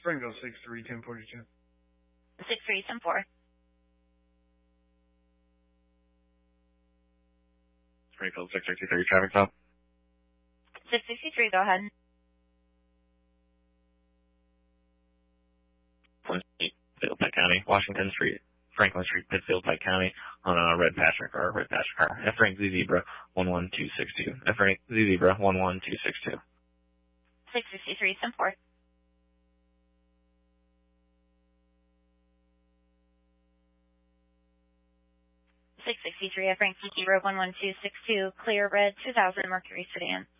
Springville 631042. 6374. Springfield 663 traffic stop. 663, go ahead. Pittsfield, Pike County, Washington Street, Franklin Street, Pittsfield, Pike County, on a red passenger car. F rank Z Zebra 11262. F rank Z Zebra 11262. 663, 74. 663, F rank Z Zebra 11262, clear red 2000 Mercury sedan.